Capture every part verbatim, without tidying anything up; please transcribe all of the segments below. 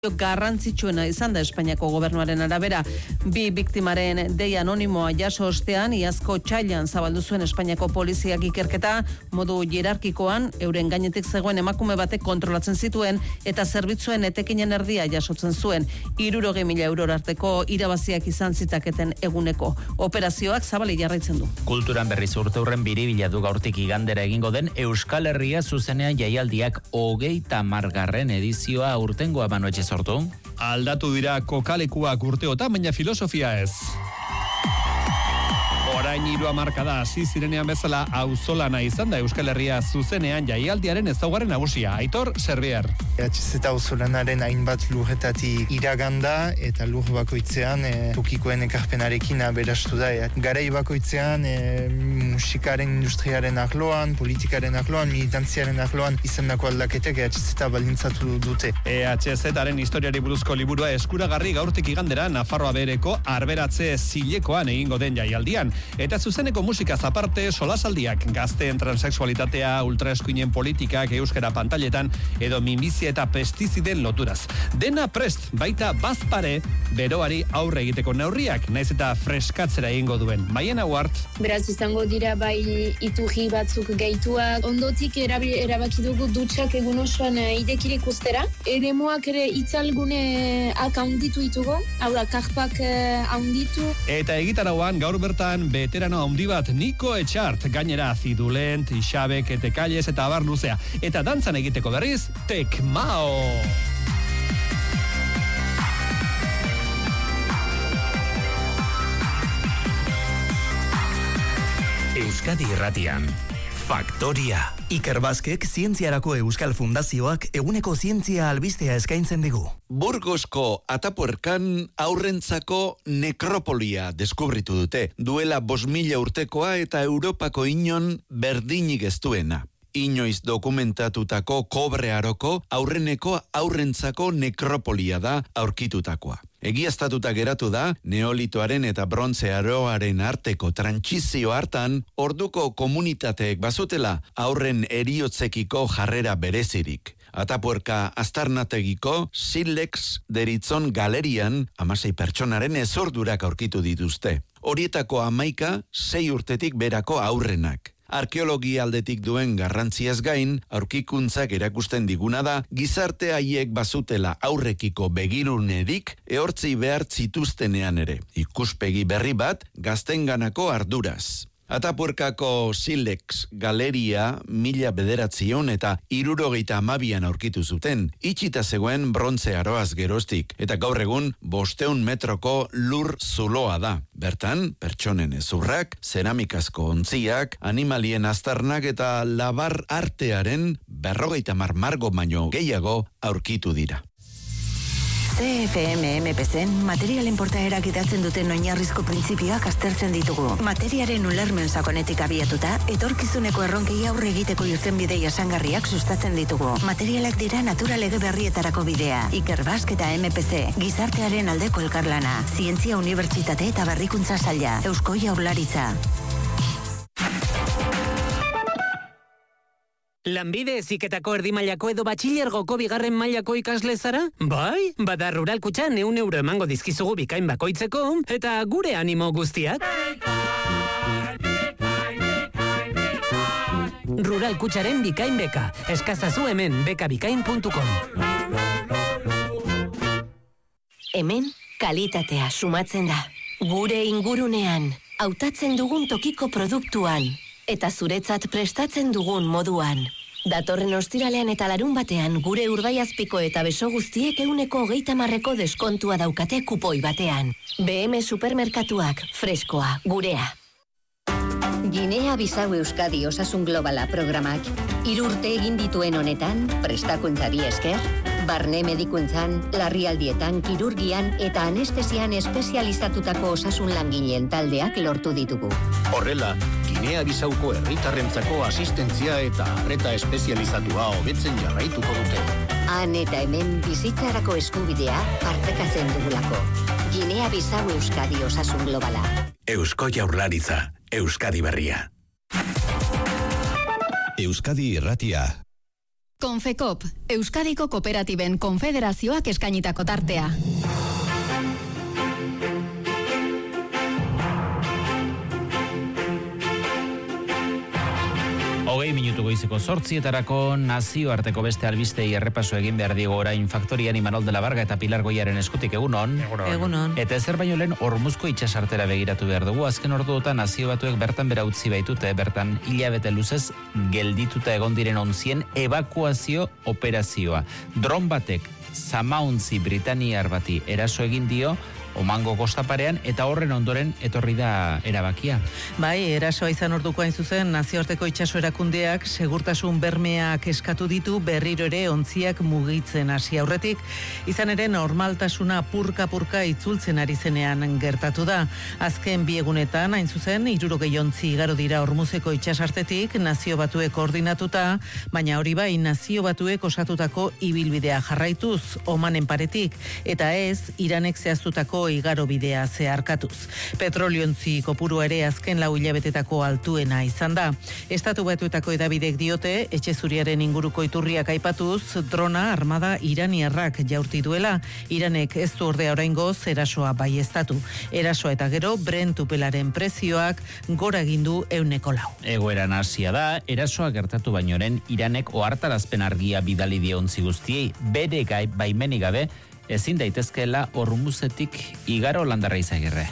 garrantzitsuena izan da Espainiako gobernuaren arabera. Bi biktimaren dei anonimoa jaso ostean, iazko txailan zabaldu zuen Espainiako poliziak ikerketa, modu hierarkikoan, euren gainetik zegoen emakume batek kontrolatzen zituen, eta zerbitzuen etekinen erdia jasotzen zuen. Hirurogei mila euror arteko irabaziak izan zitaketen eguneko. Operazioak zabali jarraitzen du. Kulturan berriz urteurren biribila du gaurtik igandera egingo den Euskal Herria zuzenean jaialdiak hogeita hamargarren edizioa urtengoa Manu Etxe sortu. Aldatu dira kokalekuak urteotan, baina filosofia ez. Orain hiru hamarkada hasi zirenean bezala auzolana izan da Euskal Herria zuzenean jaialdiaren ezaugarri nagusia. Aitor Serbier. H Z auzolanaren hainbat lurretatik iraganda eta lur bakoitzean e, tokikoen ekarpenarekin aberastu da. E, garai bakoitzean e, musikaren industriaren arloan, politikaren arloan, militantziaren arloan izandako aldaketek H Z baldintzatu dute. E H Z-aren historiari buruzko liburua eskuragarri gaurtik igandera Nafarroa bereko arberatze zilekoan egingo den jaialdian. Eta zuzeneko musikaz aparte solasaldiak, gazteen transexualitatea, ultraeskuinen politikak euskara pantailetan edo minbizia eta pestiziden loturaz. Dena prest, baita bazpare, beroari aurre egiteko neurriak, naiz eta freskatzera egingo duen. Maien Hauart. Beraz izango dira bai iturri batzuk gehituak, ondotik erabi, erabaki dugu dutxak egun osoan idekirik ustera. Eremuak ere itzalguneak handitu ditugu, hau da, karpak handitu. Eta egitarauan gaur bertan veterano handi bat Niko Etxart, gainera Zidulent, Ixabek, Etekaiez eta abar luzea. Eta dantzan egiteko berriz, Tekmao! Euskadi Irratian, Faktoria. Iker Baskek Zientziarako Euskal Fundazioak eguneko zientzia albistea eskaintzen digu. Burgosko Atapuerkan aurrentzako nekropolia deskubritu dute. Duela bost mila urtekoa eta Europako inon berdinik ez duena. Inoiz dokumentatutako kobre aroko aurreneko aurrentzako nekropolia da aurkitutakoa. Egiaztatuta geratu da, neolitoaren eta brontze aroaren arteko trantsizio hartan, orduko komunitateek bazutela aurren eriotzekiko jarrera berezirik. Atapuerka aztarnategiko Silex deritzon galerian hamasei pertsonaren ezordurak aurkitu dituzte. Horietako hamaika sei urtetik berako aurrenak. Arkeologia aldetik duen garrantziaz gain, aurkikuntzak erakusten diguna da, gizarte haiek bazutela aurrekiko begirunerik ehortzi behar zituztenean ere. Ikuspegi berri bat gaztenganako arduraz. Atapuerkako Silex galeria mila bederatzion eta hirurogeita hamabian aurkitu zuten, itxita zegoen brontze aroaz geroztik, eta gaur egun bosteun metroko lur zuloa da. Bertan, pertsonen ezurrak, zeramikazko ontziak, animalien aztarnak eta labar artearen berrogeita marmargo baino gehiago aurkitu dira. C F M M P Zen materialen portaerak idatzen duten oinarrizko printzipioak aztertzen ditugu. Materiaren ulermen sakonetik abiatuta, etorkizuneko erronkei aurre egiteko irtenbide jasangarriak sustatzen ditugu. Materialak dira natura lege berrietarako bidea. Iker Bask eta M P C, gizartearen aldeko elkarlana, Zientzia Unibertsitate eta Berrikuntza Saila, Eusko Jaurlaritza. Lanbide heziketako erdi mailako edo batxilergoko bigarren mailako ikasle zara? Bai, bada Rural Kutxan ehun euro emango dizkizugu bikain bakoitzeko, eta gure animo guztiak. Rural Kutxaren bikain beka, eskazazu hemen bekabikain puntu com. Hemen, kalitatea sumatzen da. Gure ingurunean, hautatzen dugun tokiko produktuan. Eta zuretzat prestatzen dugun moduan. Datorren ostiralean eta larun batean gure Urdaiazpiko eta Beso guztiek ehuneko hogeita hamarreko deskontua daukate kupoi batean. B M Supermerkatuak, freskoa, gurea. Ginea Bisau Euskadi Osasun Globala programak hiru urte egin dituen honetan, prestakuntzari esker, barne medikuntzan, larrialdietan, kirurgian eta anestesian espezializatutako osasun langileen taldeak lortu ditugu. Horrela, Ginea Bisauko herritarrentzako asistentzia eta arreta espezializatua hobetzen jarraituko dute. Han eta hemen bizitzarako eskubidea partekatzen dugulako. Ginea Bisau Euskadi Osasun Globala. Eusko Jaurlaritza, Euskadi Berria. Euskadi Irratia. Konfekop, Euskadiko Kooperatiben Konfederazioak eskainitako tartea. Hogei minutu goizeko zortzietarako nazioarteko beste albistei errepaso egin behar diego orain Faktorian Imanol de la Varga eta Pilar Goiaren eskutik egunon. Egunon. Eta ezer baino lehen Hormuzko itsasartera begiratu behar dugu. Azken orduotan nazio batuek bertan bera utzi baitute, bertan hilabete luzez geldituta egon diren onzien evakuazio operazioa. Dron batek zamauntzi Britaniar bati eraso egin dio, Omango kostaparean, eta horren ondoren etorri da erabakia. Bai, erasoa izan orduko hain zuzen, nazioarteko itsaso erakundeak segurtasun bermeak eskatu ditu berriro ere ontziak mugitzen hasi aurretik. Izan ere normaltasuna purka-purka itzultzen ari zenean gertatu da. Azken bi egunetan, hain zuzen, hirurogei ontzi igaro dira Hormuzeko itsasartetik, nazio batuek koordinatuta, baina hori bai, nazio batuek osatutako ibilbidea jarraituz, Omanen paretik, eta ez, Iranek zehaztutako igaro bidea zeharkatuz. Petroliontzi kopuru ere azken lau hilabetetako altuena izan da. Estatu Batuetako edabidek diote, etxe zuriaren inguruko iturriak aipatuz, drona armada iraniarrak jaurti duela. Iranek ez du ordea oraingoz erasoa baieztatu. Erasoa eta gero, Brent upelaren prezioak gora egin du ehuneko lau. Egoeran hasia da, erasoa gertatu bainoren Iranek ohartarazpen argia bidali dio ontzi guztiei, bere gai baimenik gabe, ezin daitezkeela Hormuzetik igaro Landarra Izagirre.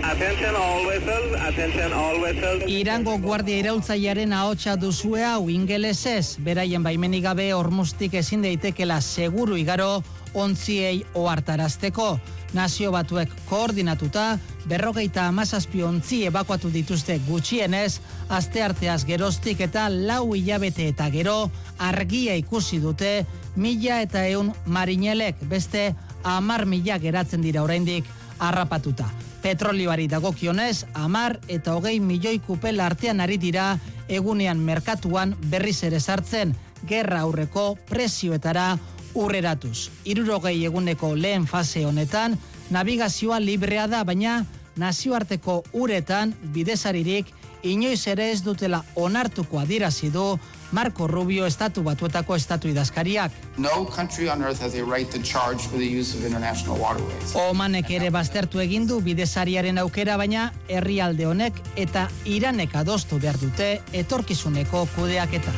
Irango guardia iraultzailearen ahotsa duzue hau ingelesez, beraien baimenik gabe Hormuztik ezin daitekela seguru igaro ontziei ohartarazteko. Nazio Batuek koordinatuta, berrogeita hamazazpi ontzi ebakuatu dituzte gutxienez, astearteaz geroztik eta lau hilabete eta gero argia ikusi dute mila eta ehun marinelek, beste hamar mila geratzen dira oraindik harrapatuta. Petrolioari dagokionez, hamar eta hogei milioi kupel artean ari dira egunean merkatuan berriz ere sartzen, gerra aurreko prezioetara urreratuz. Hirurogei eguneko lehen fase honetan, navigazioa librea da, baina nazioarteko uretan bidezaririk inoiz ere ez dutela onartuko adierazi du Marco Rubio Estatu Batuetako estatu idazkariak. No country on earth has a right to charge for the use of international waterways. Omanek ere baztertu egin du bidezariaren aukera, baina herrialde honek eta Iranek adostu behar dute etorkizuneko kudeaketa.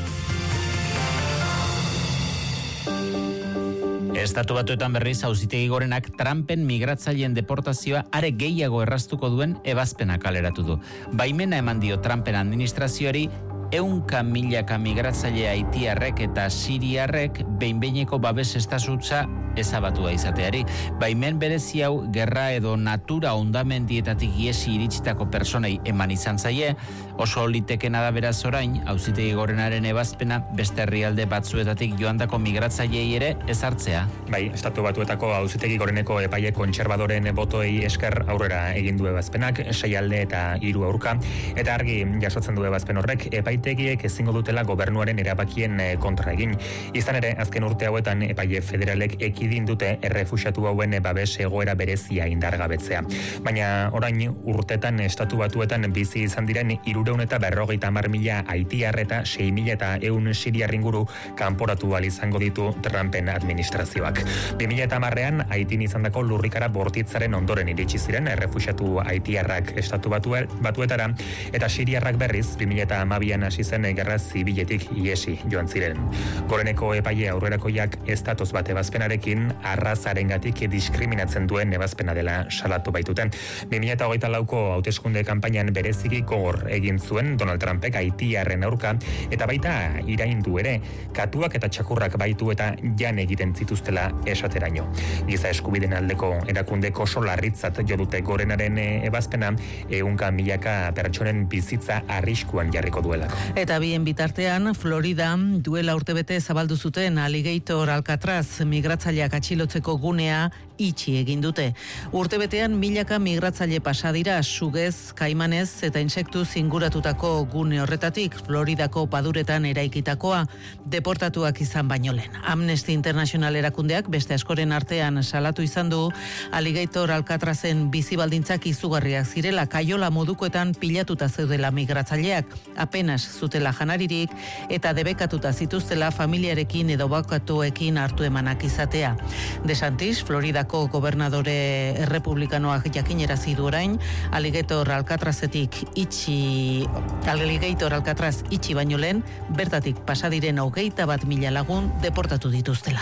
Estatu Batuetan berriz auzitegi gorenak Trumpen migratzaileen deportazioa are gehiago erraztuko duen ebazpena kaleratu du. Baimena eman dio Trumpen administrazioari ehunka milaka migratzaile haitiarrek eta siriarrek behin-behineko babes estasutza ezabatua izateari. Baimen berezi hau gerra edo natura hondamendietatik iesi iritsitako personei eman izan zaie, oso litekena da beraz orain, auzitegi gorenaren ebazpena beste herrialde batzuetatik joandako migratzaileei ere ezartzea. Bai, Estatu Batuetako auzitegi goreneko epaile kontserbadoren botoei esker aurrera egin du ebazpenak, sei alde eta hiru aurka, eta argi jasotzen du ebazpen horrek, epaitegiek ezingo dutela gobernuaren erabakien kontra egin. Izan ere, azken urte hauetan epaile federalek ekidin dute errefuxiatu hauen babes egoera berezia indargabetzea. Baina orain urtetan Estatu Batuetan bizi izan diren hirureun eta berrogeita hamar mila haitiar eta sei mila eta ehun siriar inguru kanporatu ahal izango ditu Trumpen administrazioak. bi mila hamarrean Haitin izandako lurrikara bortitzaren ondoren iritsi ziren errefuxiatu haitiarrak Estatu Batuetara, eta siriarrak berriz bi mila hamabian hasi zen gerra zibiletik iesi joan ziren. Goreneko epaile aurrerakoiak ez datoz bat ebazpenarekin arrazarengatik diskriminatzen duen ebazpena dela salatu baituten. bi mila hogeita lauko hauteskunde kanpainan bereziki gogor egin zuen Donald Trumpek haitiarren aurka, eta baita iraindu ere, katuak eta txakurrak baitu eta jan egiten zituztela esateraino. Giza eskubideen aldeko erakundeko oso larritzat jo dute gorenaren ebazpena, ehunka milaka pertsonen bizitza arriskuan jarriko duelako. Eta bien bitartean, Florida duela urtebete zabaldu zuten Alligator Alcatraz migratzaileak atxilotzeko gunea itxi egin dute. Urtebetean milaka migratzaile pasa dira sugez, kaimanez eta insektuz inguratutako gune horretatik, Floridako paduretan eraikitakoa, deportatuak izan baino lehen. Amnesty International erakundeak beste askoren artean salatu izan du Alligator Alcatrazen bizi baldintzak izugarriak zirela, kaiola modukoetan pilatuta zeudela migratzaileak, apenas zutela janaririk eta debekatuta zituztela familiarekin edo bakatuekin hartu emanak izatea. DeSantis, Floridako gobernadore errepublikanoak jakinerazi du orain, Alligator Alcatrazetik itxi, Alligator Alcatraz itxi baino lehen, bertatik pasadiren hogeita bat mila lagun deportatu dituztela.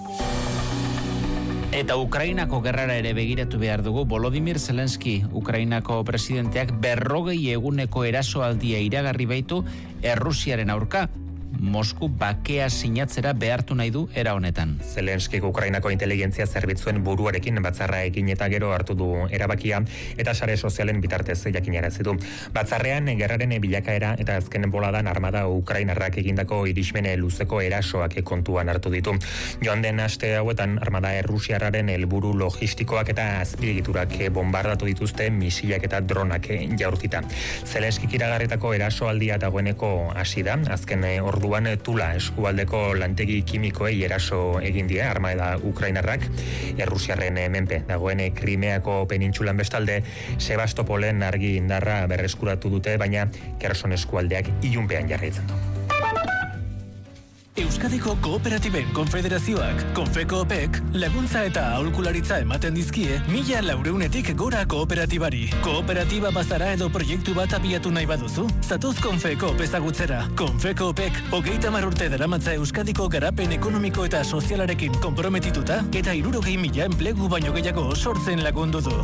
Eta Ukrainako gerrara ere begiratu behar dugu. Volodymyr Zelensky, Ukrainako presidenteak berrogei eguneko erasoaldia iragarri baitu Errusiaren aurka. Mosku bakea sinatzera behartu nahi du era honetan. Zelenskyk Ukrainako inteligentzia zerbitzuen buruarekin batzarra egin eta gero hartu du erabakia eta sare sozialen bitartez jakinarazi du. Batzarrean gerraren bilakaera eta azken boladan armada ukrainarrak egindako irismene luzeko erasoak kontuan hartu ditu. Joan den aste hauetan armada errusiarraren helburu logistikoak eta azpiegiturak bombardatu dituzte misilak eta dronak jaurtita. Zelenskik iragarritako erasoaldia dagoeneko hasi da, azken orduan Tula eskualdeko lantegi kimikoei eraso egin die armada ukrainarrak. Errusiarren menpe dagoen Krimeako penintsulan bestalde Sebastopolen argi indarra berreskuratu dute, baina Kherson eskualdeak ilunpean jarraitzen du. Euskadiko Kooperatiben Konfederazioak, Konfekoopek, laguntza eta aholkularitza ematen dizkie mila laureunetik gora kooperatibari. Kooperatiba bazara edo proiektu bat abiatu nahi baduzu? Zatoz Konfekoop ezagutzera. Konfekoopek hogeita hamar urte daramatza Euskadiko garapen ekonomiko eta sozialarekin konprometituta eta hirurogei mila enplegu baino gehiago sortzen lagundu du.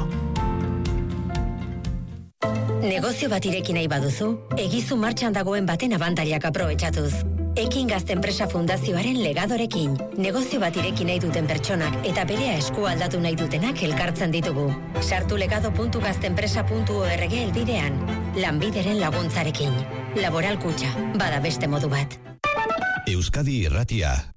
Negozio bat ireki nahi baduzu, egizu martxan dagoen baten abantailak aprobetxatuz. Ekin Gazte Enpresa Fundazioaren legadorekin. Negozio bat ireki nahi duten pertsonak eta berea esku aldatu nahi dutenak elkartzen ditugu. Sartu legado puntu gaztenpresa puntu org elbidean. Lanbideren laguntzarekin. Laboral Kutxa, bada beste modu bat. Euskadi Irratia.